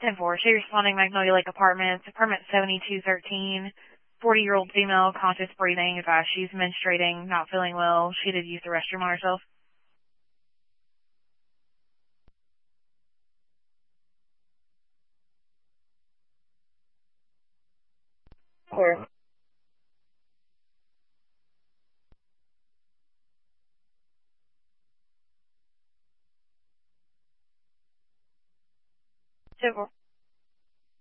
10-4. She responding Magnolia Lake Apartments, apartment 7213, 40-year-old female, conscious breathing, advised she's menstruating, not feeling well. She did use the restroom on herself. Clear. Super.